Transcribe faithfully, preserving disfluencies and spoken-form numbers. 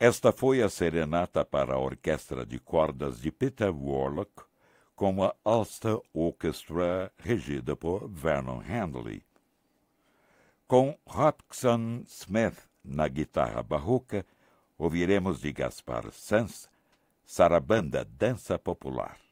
Esta foi a serenata para a orquestra de cordas de Peter Warlock, com a Ulster Orchestra, regida por Vernon Handley. Com Hobson Smith na guitarra barroca, ouviremos de Gaspar Sanz, Sarabanda Dança Popular.